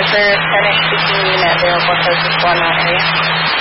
other Spanish-speaking unit available closest to one area?